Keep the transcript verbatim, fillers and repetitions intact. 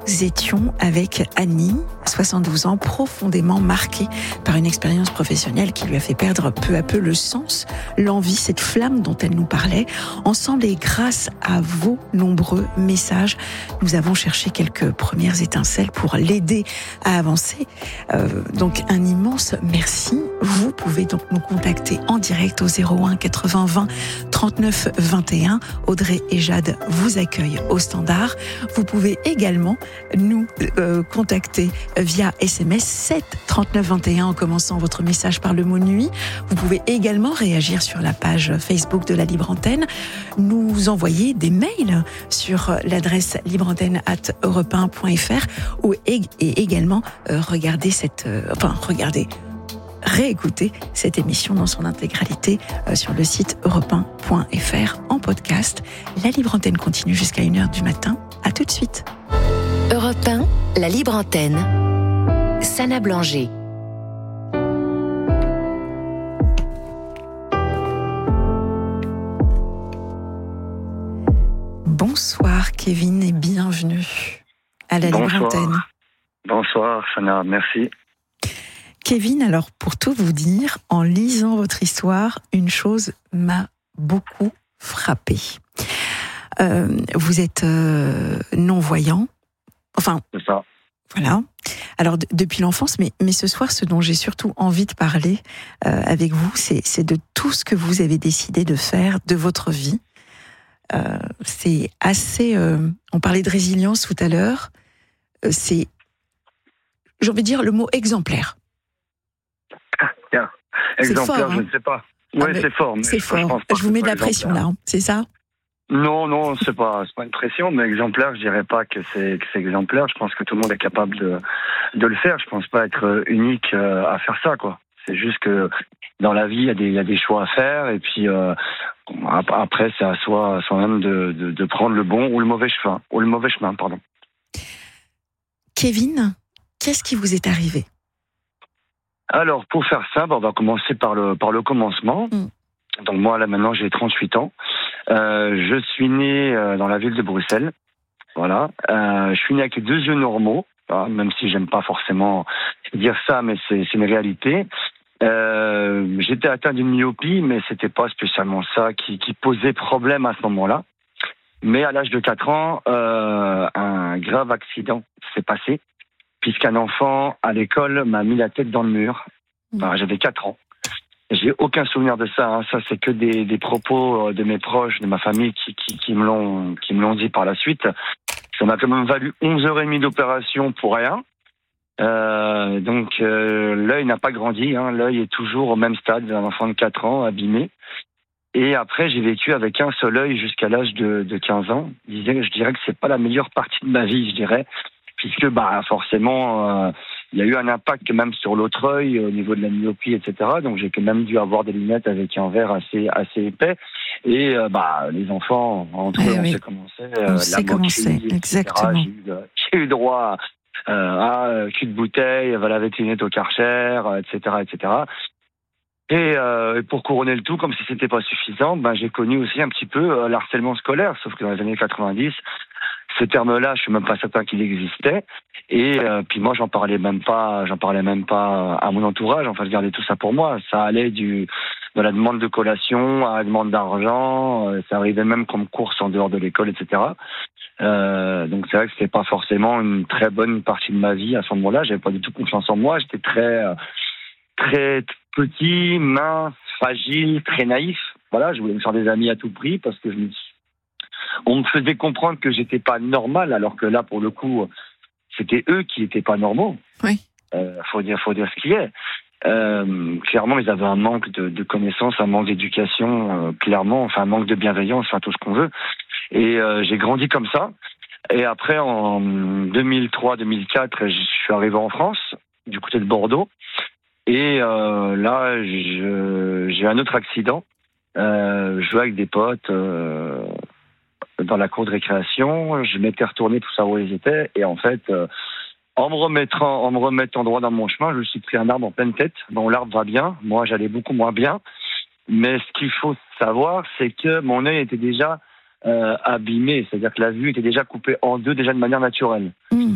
étions avec Annie, soixante-douze ans, profondément marquée par une expérience professionnelle qui lui a fait perdre peu à peu le sens, l'envie, cette flamme dont elle nous parlait. Ensemble et grâce à vos nombreux messages, nous avons cherché quelques premières étincelles pour l'aider à avancer. Euh, donc un immense merci. Vous pouvez donc nous contacter en direct au zéro un quatre-vingts vingt trente-neuf vingt et un. Audrey et Jade vous accueillent au standard. Vous pouvez également nous euh, contacter via S M S sept trente-neuf vingt et un en commençant votre message par le mot nuit. Vous pouvez également réagir sur la page Facebook de la Libre Antenne, nous envoyer des mails sur l'adresse libreantenne arobase europe un point f r ou et également euh, regarder cette euh, enfin regarder réécouter cette émission dans son intégralité euh, sur le site europe un point f r en podcast. La Libre Antenne continue jusqu'à une heure du matin. À tout de suite. Europe un, la Libre Antenne. Sana Blanger. Bonsoir Kevin et bienvenue à la Bonsoir. Libre Antenne. Bonsoir Sana, merci. Kevin, alors pour tout vous dire, en lisant votre histoire, une chose m'a beaucoup frappée. Euh, vous êtes euh, non-voyant, enfin, C'est ça. voilà. Alors d- depuis l'enfance, mais, mais ce soir, ce dont j'ai surtout envie de parler euh, avec vous, c'est, c'est de tout ce que vous avez décidé de faire de votre vie. Euh, c'est assez... Euh, on parlait de résilience tout à l'heure. Euh, c'est, j'ai envie de dire le mot exemplaire. Tiens, C'est exemplaire, fort, hein. je ne sais pas. Ah, Ouais, mais c'est fort. Mais C'est je, fort. Je, Je, pense pas vous que mets ce de la soit pression exemplaire. là, hein. C'est ça? Non, non, c'est pas, c'est pas une pression, mais exemplaire, je dirais pas que c'est, que c'est exemplaire. Je pense que tout le monde est capable de, de le faire. Je pense pas être unique euh, à faire ça, quoi. C'est juste que dans la vie, il y a des, il y a des choix à faire, et puis euh, après, c'est à soi, à soi-même de, de, de prendre le bon ou le mauvais chemin, ou le mauvais chemin, pardon. Kevin, qu'est-ce qui vous est arrivé? Alors, pour faire simple, on va commencer par le, par le commencement. Mm. Donc moi, là, maintenant, j'ai trente-huit ans. Euh, je suis né euh, dans la ville de Bruxelles. Voilà. Euh, je suis né avec les deux yeux normaux, hein, même si j'aime pas forcément dire ça, mais c'est, c'est une réalité. Euh, j'étais atteint d'une myopie, mais c'était pas spécialement ça qui, qui posait problème à ce moment-là. Mais à l'âge de quatre ans, euh, un grave accident s'est passé, puisqu'un enfant à l'école m'a mis la tête dans le mur. Enfin, j'avais quatre ans. J'ai aucun souvenir de ça. Hein. Ça, c'est que des, des propos de mes proches, de ma famille, qui, qui, qui me l'ont, qui me l'ont dit par la suite. Ça m'a quand même valu onze heures trente d'opération pour rien. Euh, donc, euh, l'œil n'a pas grandi. Hein. L'œil est toujours au même stade d'un enfant de quatre ans, abîmé. Et après, j'ai vécu avec un seul œil jusqu'à l'âge de, de quinze ans. Je dirais, je dirais que c'est pas la meilleure partie de ma vie, je dirais. Puisque, bah, forcément, euh, il y a eu un impact même sur l'autre œil au niveau de la myopie, et cetera. Donc j'ai quand même dû avoir des lunettes avec un verre assez assez épais. Et euh, bah les enfants entre Eh eux, on oui. sait comment c'est. Euh, On sait la comment moquerie, c'est, et cetera. exactement. J'ai eu, euh, j'ai eu droit euh, à euh, cul de bouteille, va laver tes lunettes au Karcher, euh, et cetera, et cetera. Et euh, pour couronner le tout, comme si c'était pas suffisant, ben j'ai connu aussi un petit peu euh, l'harcèlement scolaire, sauf que dans les années quatre-vingt-dix, ce terme-là, je suis même pas certain qu'il existait. Et euh, puis moi, j'en parlais même pas, j'en parlais même pas à mon entourage. Enfin, je gardais tout ça pour moi. Ça allait du de la demande de collation à la demande d'argent. Euh, ça arrivait même comme course en dehors de l'école, et cetera. Euh, donc c'est vrai que c'était pas forcément une très bonne partie de ma vie à ce moment-là. J'avais pas du tout confiance en moi. J'étais très euh, très petit, mince, fragile, très naïf. Voilà, je voulais me faire des amis à tout prix parce que je me on me faisait comprendre que j'étais pas normal, alors que là, pour le coup, c'était eux qui étaient pas normaux. Oui. Euh, faut dire, faut dire ce qui est. Euh, clairement, ils avaient un manque de, de connaissances, un manque d'éducation, euh, clairement, enfin un manque de bienveillance, enfin tout ce qu'on veut. Et euh, j'ai grandi comme ça. Et après, en deux mille trois deux mille quatre, je suis arrivé en France, du côté de Bordeaux. Et euh, là, je, j'ai eu un autre accident. Euh, je jouais avec des potes. Euh, dans la cour de récréation, je m'étais retourné pour savoir où ils étaient, et en fait, euh, en me remettant, en me remettant droit dans mon chemin, je me suis pris un arbre en pleine tête. Bon, l'arbre va bien, moi j'allais beaucoup moins bien, mais ce qu'il faut savoir, c'est que mon œil était déjà euh, abîmé, c'est-à-dire que la vue était déjà coupée en deux, déjà de manière naturelle. Mmh.